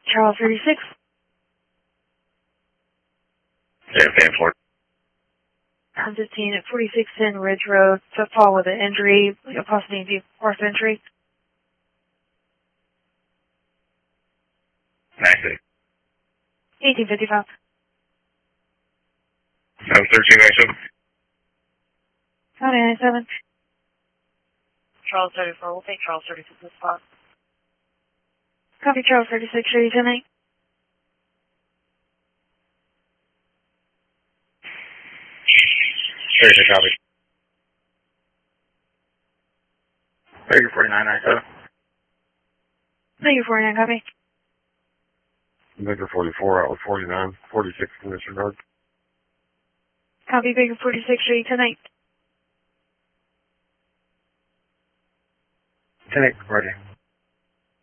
Charles 36. San Ford. 15 at 4610 Ridge Road, footfall with an injury, possibly force entry. 90. 1855. 1397. 997. Charles 34, we'll take Charles 36 in the spot. Copy Charles 36, show you 10-8. Tracer copy. Baker 4997. Baker 49, copy. Baker 44 out with 49, 46 in disregard. Copy Baker 46, show you 10-8. 10-8, ready.